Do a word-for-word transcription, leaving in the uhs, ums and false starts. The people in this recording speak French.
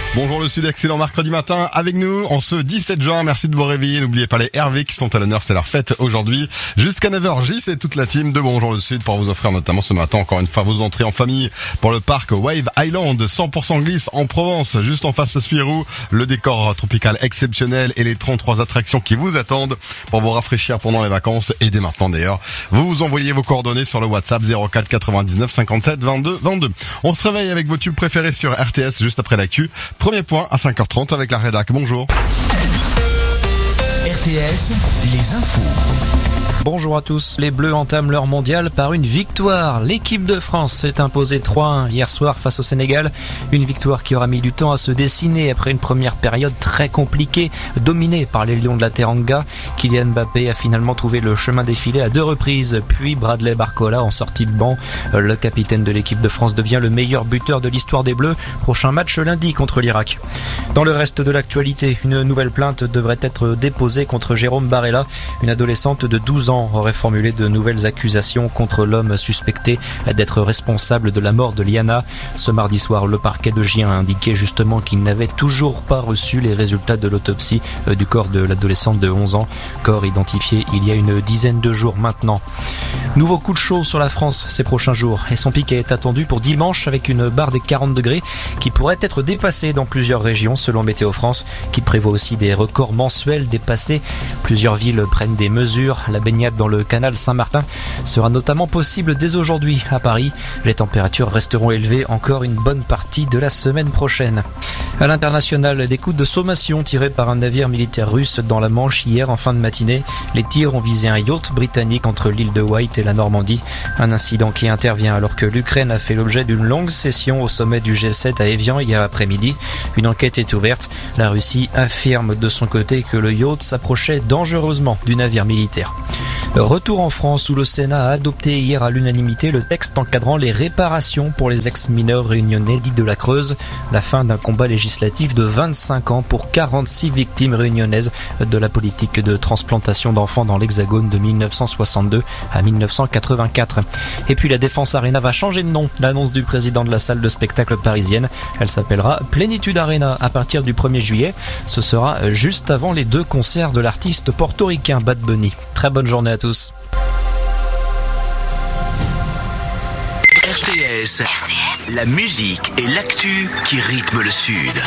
Bonjour le Sud, excellent mercredi matin avec nous en ce dix-sept juin. Merci de vous réveiller. N'oubliez pas les Hervé qui sont à l'honneur, c'est leur fête aujourd'hui. Jusqu'à neuf heures, J, c'est toute la team de Bonjour le Sud pour vous offrir notamment ce matin encore une fois vos entrées en famille pour le parc Wave Island, cent pour cent glisse en Provence, juste en face de Spirou. Le décor tropical exceptionnel et les trente-trois attractions qui vous attendent pour vous rafraîchir pendant les vacances et dès maintenant d'ailleurs. Vous vous envoyez vos coordonnées sur le WhatsApp zéro quatre quatre-vingt-dix-neuf cinquante-sept vingt-deux vingt-deux. On se réveille avec vos tubes préférés sur R T S juste après l'actu. Premier point à cinq heures trente avec la rédac. Bonjour. R T S, les infos. Bonjour à tous. Les Bleus entament leur mondial par une victoire. L'équipe de France s'est imposée trois à un hier soir face au Sénégal. Une victoire qui aura mis du temps à se dessiner après une première période très compliquée, dominée par les Lions de la Teranga. Kylian Mbappé a finalement trouvé le chemin défilé à deux reprises. Puis Bradley Barcola en sortie de banc. Le capitaine de l'équipe de France devient le meilleur buteur de l'histoire des Bleus. Prochain match lundi contre l'Irak. Dans le reste de l'actualité, une nouvelle plainte devrait être déposée contre Jérôme Barella. Une adolescente de douze ans aurait formulé de nouvelles accusations contre l'homme suspecté d'être responsable de la mort de Liana. Ce mardi soir, le parquet de Gien a indiqué justement qu'il n'avait toujours pas reçu les résultats de l'autopsie du corps de l'adolescente de onze ans, corps identifié il y a une dizaine de jours maintenant. Nouveau coup de chaud sur la France ces prochains jours et son pic est attendu pour dimanche avec une barre des quarante degrés qui pourrait être dépassée dans plusieurs régions selon Météo France, qui prévoit aussi des records mensuels dépassés. Plusieurs villes prennent des mesures. La baignade dans le canal Saint-Martin sera notamment possible dès aujourd'hui à Paris. Les températures resteront élevées encore une bonne partie de la semaine prochaine. À l'international, des coups de sommation tirés par un navire militaire russe dans la Manche hier en fin de matinée. Les tirs ont visé un yacht britannique entre l'île de Wight et la Normandie. Un incident qui intervient alors que l'Ukraine a fait l'objet d'une longue session au sommet du G sept à Évian hier après-midi. Une enquête est ouverte. La Russie affirme de son côté que le yacht s'approchait dangereusement du navire militaire. Retour en France où le Sénat a adopté hier à l'unanimité le texte encadrant les réparations pour les ex-mineurs réunionnais dits de la Creuse. La fin d'un combat législatif de vingt-cinq ans pour quarante-six victimes réunionnaises de la politique de transplantation d'enfants dans l'Hexagone de mille neuf cent soixante-deux à mille neuf cent quatre-vingt-quatre. Et puis la Défense Arena va changer de nom. L'annonce du président de la salle de spectacle parisienne. Elle s'appellera Plénitude Arena à partir du premier juillet. Ce sera juste avant les deux concerts de l'artiste portoricain Bad Bunny. Très bonne journée à tous. R T S, la musique et l'actu qui rythment le Sud.